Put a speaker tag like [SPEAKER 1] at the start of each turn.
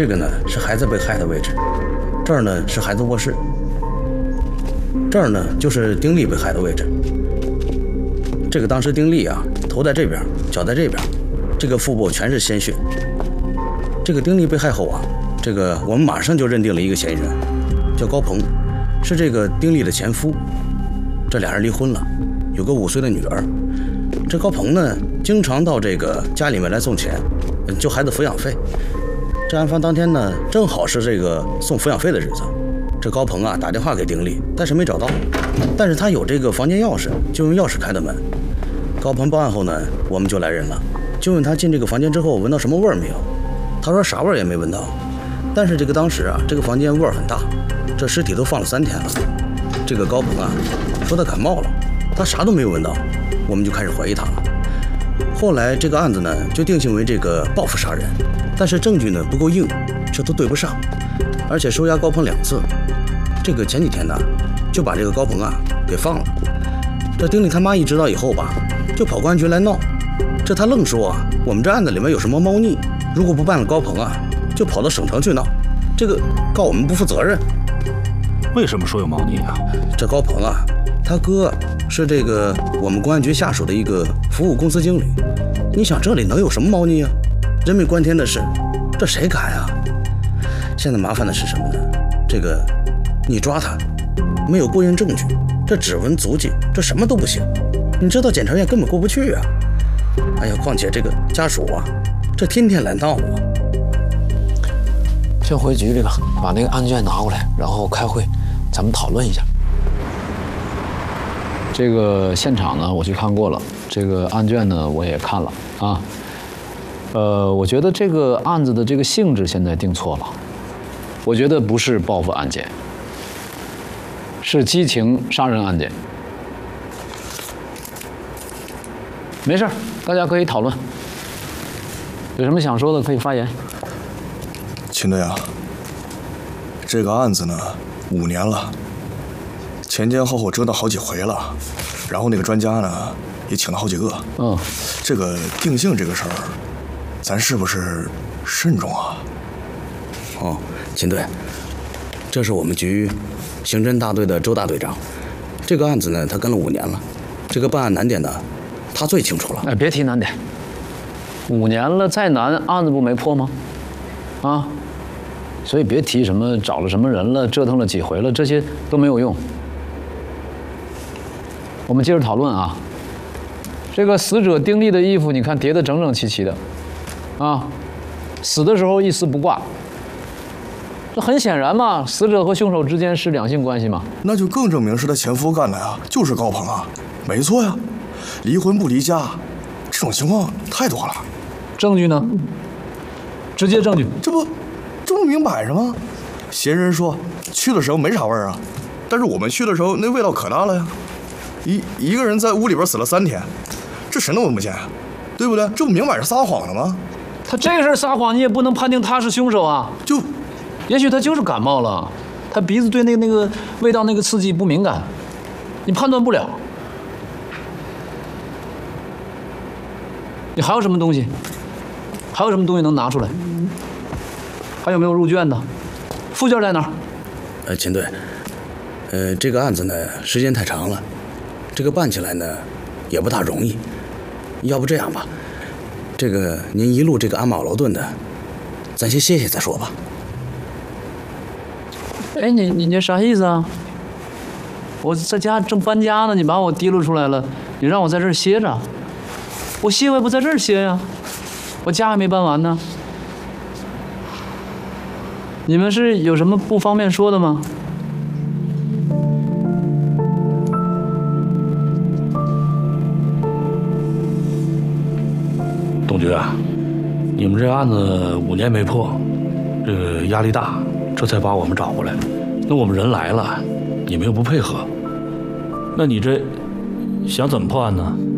[SPEAKER 1] 这个呢是孩子被害的位置，这儿呢是孩子卧室，这儿呢就是丁力被害的位置。这个当时丁力啊，头在这边，脚在这边，这个腹部全是鲜血。这个丁力被害后啊，这个我们马上就认定了一个嫌疑人，叫高鹏，是这个丁力的前夫。这俩人离婚了，有个5岁的女儿。这高鹏呢，经常到这个家里面来送钱，就孩子抚养费。这案发当天呢，正好是这个送抚养费的日子。这高鹏啊打电话给丁力，但是没找到，但是他有这个房间钥匙，就用钥匙开的门。高鹏报案后呢，我们就来人了，就问他进这个房间之后闻到什么味儿没有。他说啥味儿也没闻到，但是这个当时啊，这个房间味儿很大，这尸体都放了3天了。这个高鹏啊说他感冒了，他啥都没有闻到，我们就开始怀疑他了。后来这个案子呢就定性为这个报复杀人，但是证据呢不够硬，这都对不上，而且收押高鹏2次。这个前几天呢就把这个高鹏啊给放了。这丁力他妈一知道以后吧，就跑公安局来闹。这他愣说啊，我们这案子里面有什么猫腻，如果不办了高鹏啊，就跑到省城去闹，这个告我们不负责任。
[SPEAKER 2] 为什么说有猫腻啊？
[SPEAKER 1] 这高鹏啊，他哥是这个我们公安局下属的一个服务公司经理，你想这里能有什么猫腻啊？人命关天的事，这谁敢啊？现在麻烦的是什么呢？这个你抓他，没有过硬证据，这指纹足迹，这什么都不行，你这到检察院根本过不去啊！哎呀，况且这个家属啊，这天天来闹啊。
[SPEAKER 3] 先回局里吧，把那个案卷拿过来，然后开会，咱们讨论一下。这个现场呢，我去看过了，这个案卷呢，我也看了啊。我觉得这个案子的这个性质现在定错了，我觉得不是报复案件，是激情杀人案件。没事，大家可以讨论，有什么想说的可以发言。
[SPEAKER 4] 秦队啊，这个案子呢5年了，前前后后折腾好几回了，然后那个专家呢也请了好几个。这个定性这个事儿，咱是不是慎重啊？
[SPEAKER 1] 哦，秦队，这是我们局刑侦大队的周大队长。这个案子呢，他跟了5年了，这个办案难点呢，他最清楚了。
[SPEAKER 3] 哎，别提难点，5年了，再难案子不没破吗？啊，所以别提什么找了什么人了，折腾了几回了，这些都没有用。我们接着讨论啊。这个死者丁力的衣服，你看叠得整整齐齐的，啊，死的时候一丝不挂。这很显然嘛，死者和凶手之间是两性关系嘛。
[SPEAKER 4] 那就更证明是他前夫干的呀，就是高鹏啊，没错呀。离婚不离家，这种情况太多了。
[SPEAKER 3] 证据呢？直接证据。
[SPEAKER 4] 这不明摆着吗？嫌疑人说去的时候没啥味儿啊，但是我们去的时候那味道可大了呀。一个人在屋里边死了3天，这谁能闻不见啊？对不对？这不明摆着撒谎了吗？
[SPEAKER 3] 他这个事儿撒谎，你也不能判定他是凶手啊。也许他就是感冒了，他鼻子对那个味道那个刺激不敏感，你判断不了。你还有什么东西？还有什么东西能拿出来？还有没有入卷的？附件在哪儿？
[SPEAKER 1] 秦队，这个案子呢时间太长了，这个办起来呢也不大容易。要不这样吧，这个您一路这个鞍马劳顿的，咱先歇歇再说吧。
[SPEAKER 3] 哎，你这啥意思啊？我在家正搬家呢，你把我提溜出来了，你让我在这儿歇着，我歇我也不在这儿歇呀，我家还没搬完呢。你们是有什么不方便说的吗？
[SPEAKER 2] 董局啊，你们这案子5年没破，这个压力大，这才把我们找过来。那我们人来了，你们又不配合，那你这想怎么破案呢？